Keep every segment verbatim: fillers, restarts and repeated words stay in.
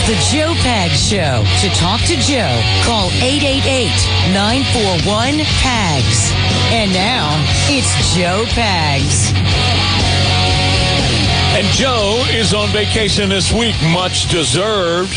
the Joe Pags Show. To talk to Joe, call eight eight eight, nine four one, P A G S. And now, it's Joe Pags. And Joe is on vacation this week, much deserved.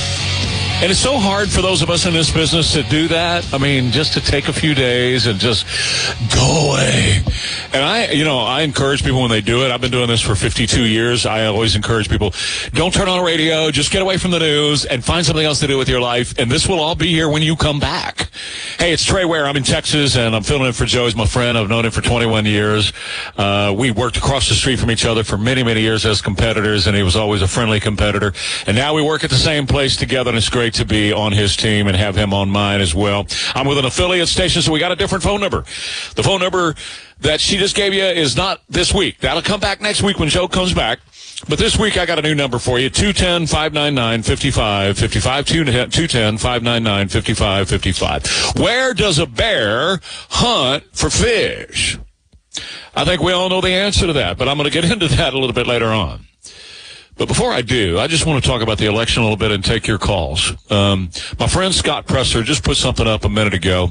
And it's so hard for those of us in this business to do that. I mean, just to take a few days and just go away. And I, you know, I encourage people when they do it. I've been doing this for fifty-two years. I always encourage people, don't turn on the radio. Just get away from the news and find something else to do with your life. And this will all be here when you come back. Hey, it's Trey Ware. I'm in Texas, and I'm filling in for Joe. He's my friend. I've known him for twenty-one years. Uh, we worked across the street from each other for many, many years as competitors, and he was always a friendly competitor. And now we work at the same place together, and it's great to be on his team and have him on mine as well. I'm with an affiliate station, so we got a different phone number. The phone number that she just gave you is not this week. That'll come back next week when Joe comes back. But this week, I got a new number for you, two one zero, five nine nine, five five five five, two one zero, five nine nine, five five five five. Where does a bear hunt for fish? I think we all know the answer to that, but I'm going to get into that a little bit later on. But before I do, I just want to talk about the election a little bit and take your calls. Um, my friend Scott Presser just put something up a minute ago,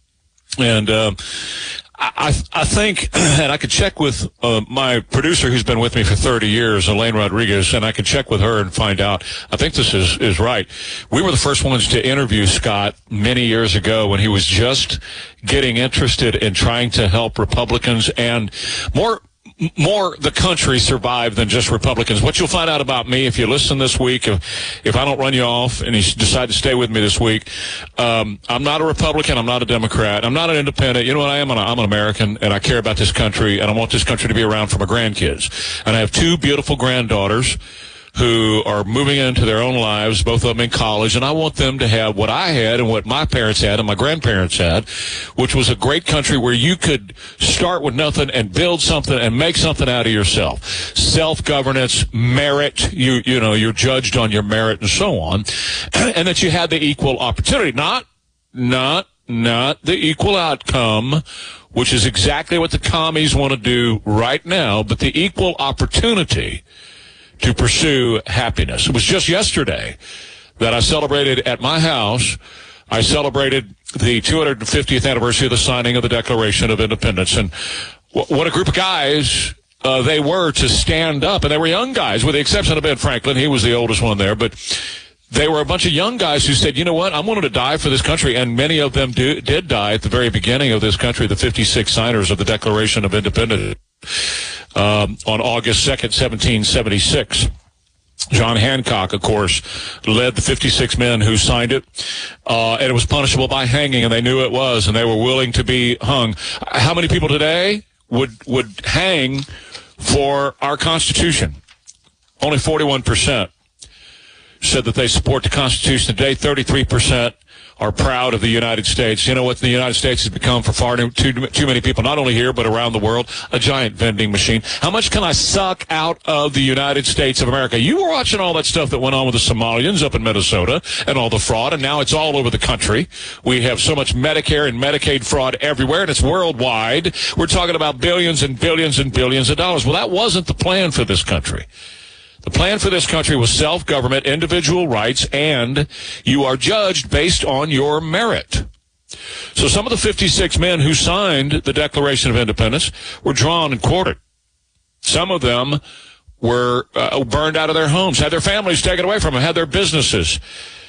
and uh, I, I think, and I could check with uh, my producer who's been with me for thirty years, Elaine Rodriguez, and I could check with her and find out. I think this is, is right. We were the first ones to interview Scott many years ago when he was just getting interested in trying to help Republicans and more more the country survive than just Republicans. What you'll find out about me if you listen this week, if, if I don't run you off and you decide to stay with me this week, um, I'm not a Republican. I'm not a Democrat. I'm not an independent. You know what I am? I'm, I'm an American, and I care about this country, and I want this country to be around for my grandkids. And I have two beautiful granddaughters who are moving into their own lives, both of them in college, and I want them to have what I had and what my parents had and my grandparents had, which was a great country where you could start with nothing and build something and make something out of yourself. Self-governance, merit, you you know, you're judged on your merit and so on, and that you had the equal opportunity, not, not, not the equal outcome, which is exactly what the commies want to do right now, but the equal opportunity to pursue happiness. It was just yesterday that I celebrated at my house. I celebrated the two hundred fiftieth anniversary of the signing of the Declaration of Independence. And what a group of guys uh, they were to stand up. And they were young guys, with the exception of Ben Franklin. He was the oldest one there. But they were a bunch of young guys who said, you know what, I'm willing to die for this country. And many of them do, did die at the very beginning of this country, the fifty-six signers of the Declaration of Independence. Um, on August second, seventeen seventy-six. John Hancock, of course, led the fifty-six men who signed it, uh, and it was punishable by hanging, and they knew it was, and they were willing to be hung. How many people today would would hang for our Constitution? Only forty-one percent said that they support the Constitution today. thirty-three percent are proud of the United States. You know what the United States has become for far too, too many people, not only here but around the world? A giant vending machine. How much can I suck out of the United States of America? You were watching all that stuff that went on with the Somalians up in Minnesota and all the fraud, and now it's all over the country. We have so much Medicare and Medicaid fraud everywhere, and it's worldwide. We're talking about billions and billions and billions of dollars. Well, that wasn't the plan for this country. The plan for this country was self-government, individual rights, and you are judged based on your merit. So some of the fifty-six men who signed the Declaration of Independence were drawn and quartered. Some of them were uh, burned out of their homes, had their families taken away from them, had their businesses